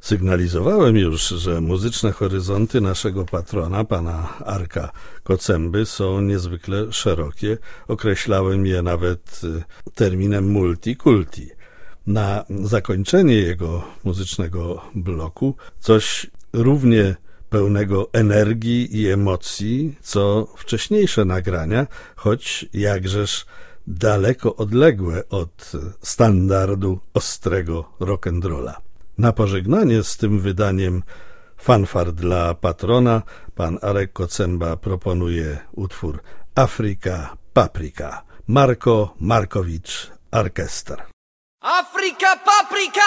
Sygnalizowałem już, że muzyczne horyzonty naszego patrona, pana Arka Kocemby, są niezwykle szerokie. Określałem je nawet terminem multikulti. Na zakończenie jego muzycznego bloku coś równie pełnego energii i emocji, co wcześniejsze nagrania, choć jakżeż daleko odległe od standardu ostrego rock'n'rolla. Na pożegnanie z tym wydaniem fanfar dla patrona pan Arek Kocemba proponuje utwór Afrika Paprika, Marko Markowicz Orchestra. Afrika Paprika!